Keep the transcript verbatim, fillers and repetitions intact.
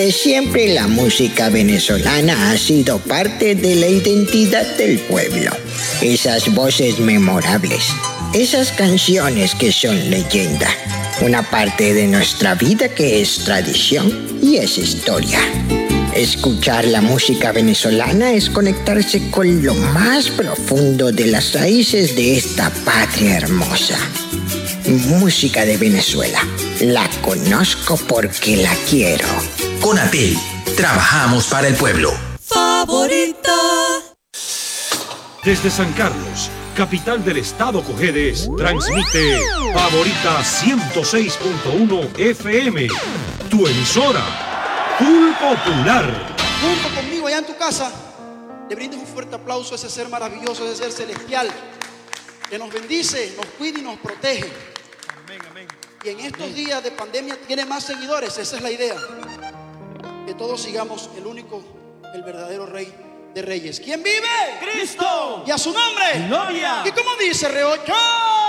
Siempre la música venezolana ha sido parte de la identidad del pueblo. Esas voces memorables, esas canciones que son leyenda, una parte de nuestra vida que es tradición y es historia. Escuchar la música venezolana es conectarse con lo más profundo de las raíces de esta patria hermosa. Música de Venezuela. La conozco porque la quiero. Conatel, trabajamos para el pueblo. Favorita. Desde San Carlos, capital del estado Cojedes, transmite Favorita ciento seis punto uno F M, tu emisora, Full Popular. Junto conmigo allá en tu casa, le brindes un fuerte aplauso a ese ser maravilloso, a ese ser celestial, que nos bendice, nos cuida y nos protege. Amén, amén. Y en estos días de pandemia tiene más seguidores, esa es la idea. Que todos sigamos el único, el verdadero Rey de Reyes. ¿Quién vive? ¡Cristo! ¿Y a su nombre? ¡Gloria! ¿Y cómo dice, Reocho?